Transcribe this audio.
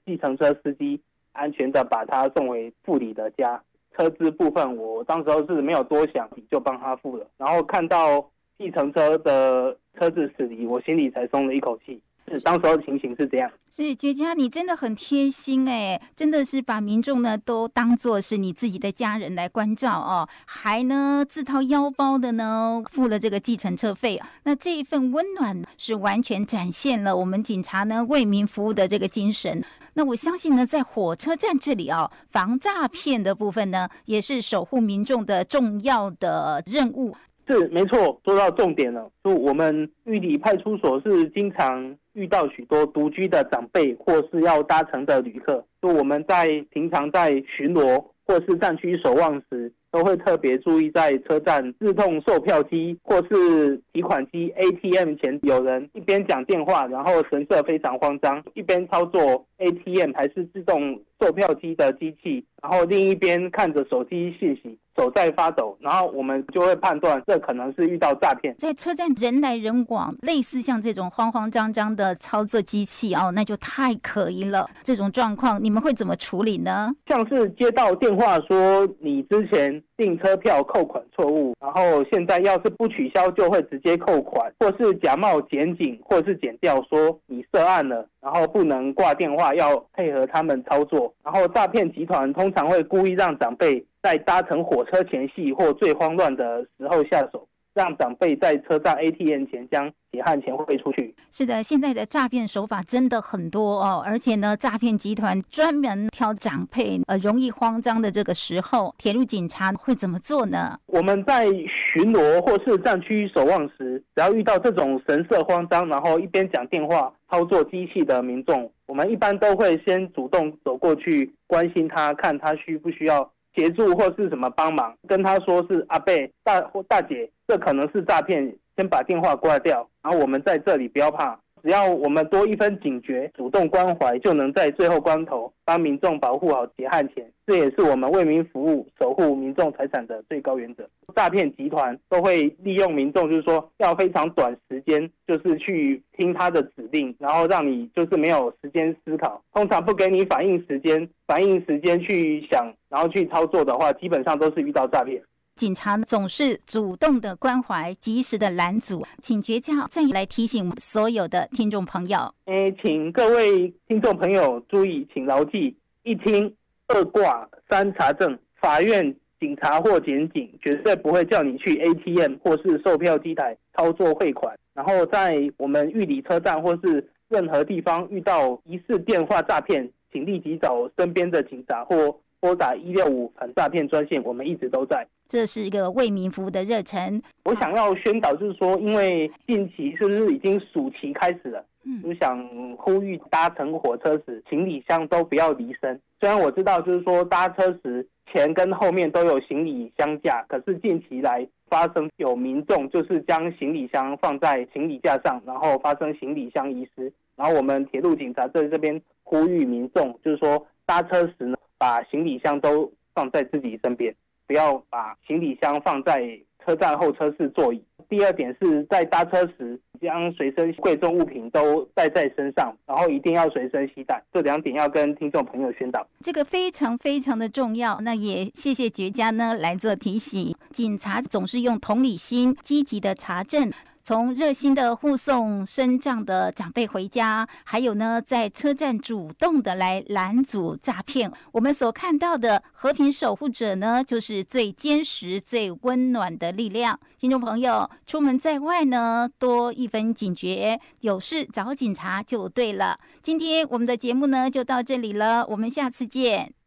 计程车司机安全的把他送回富里的家。车资部分我当时候是没有多想就帮他付了，然后看到计程车的车子驶离，我心里才松了一口气。是当时候的情形是这样。 所以觉家你真的很贴心真的是把民众呢都当作是你自己的家人来关照哦，还呢自掏腰包的呢付了这个计程车费。那这一份温暖是完全展现了我们警察呢为民服务的这个精神。那我相信呢，在火车站这里防诈骗的部分呢，也是守护民众的重要的任务。 是没错，说到重点了。就我们玉里派出所是经常遇到许多独居的长辈或是要搭乘的旅客，就我们在平常在巡逻或是站区守望时，都会特别注意在车站自动售票机或是提款机 ATM 前有人一边讲电话，然后神色非常慌张，一边操作 ATM 还是自动售票机的机器，然后另一边看着手机讯息，手在发抖，然后我们就会判断这可能是遇到诈骗。 在车站人来人往，类似像这种慌慌张张的操作机器那就太可疑了。这种状况你们会怎么处理呢？ 像是接到电话说你之前订车票扣款错误，然后现在要是不取消就会直接扣款，或是假冒检警或是检调说你涉案了，然后不能挂电话，要配合他们操作。然后诈骗集团通常会故意让长辈在搭乘火车前夕或最慌乱的时候下手，让长辈在车站 ATM 前将血汗钱汇出去。 是的，现在的诈骗手法真的很多而且呢，诈骗集团专门挑长辈容易慌张的这个时候，铁路警察会怎么做呢？ 我们在巡逻或是站区守望时，只要遇到这种神色慌张，然后一边讲电话操作机器的民众，我们一般都会先主动走过去关心他，看他需不需要协助或是什么帮忙，跟他说是阿伯或大姐，这可能是诈骗，先把电话挂掉，然后我们在这里不要怕，只要我们多一分警觉，主动关怀，就能在最后关头帮民众保护好血汗钱。这也是我们为民服务、守护民众财产的最高原则。诈骗集团都会利用民众，就是说要非常短时间，就是去听他的指令，然后让你就是没有时间思考，通常不给你反应时间去想，然后去操作的话，基本上都是遇到诈骗。 警察总是主动的关怀，及时的拦阻，请觉家再来提醒所有的听众朋友。 请各位听众朋友注意，请牢记：一听、二挂、三查证。法院、警察或检警绝对不会叫你去 ATM 或是售票机台操作汇款。然后在我们玉里车站或是任何地方遇到疑似电话诈骗，请立即找身边的警察或拨打165反诈骗专线，我们一直都在。 这是一个为民服务的热忱。 我想要宣导就是说，因为近期是不是已经暑期开始了，我想呼吁搭乘火车时行李箱都不要离身。虽然我知道就是说搭车时前跟后面都有行李箱架，可是近期来发生有民众就是将行李箱放在行李架上，然后发生行李箱遗失。然后我们铁路警察在这边呼吁民众，就是说搭车时呢，把行李箱都放在自己身边，不要把行李箱放在车站候车室座椅。第二点是在搭车时将随身贵重物品都带在身上，然后一定要随身携带。这两点要跟听众朋友宣导， 这个非常非常的重要。那也谢谢觉家呢来做提醒。警察总是用同理心积极的查证，从热心的护送身障的长辈回家，还有呢在车站主动的来拦阻诈骗。我们所看到的和平守护者呢，就是最坚实最温暖的力量。听众朋友，出门在外呢，多一分警觉，有事找警察就对了。今天我们的节目呢就到这里了，我们下次见。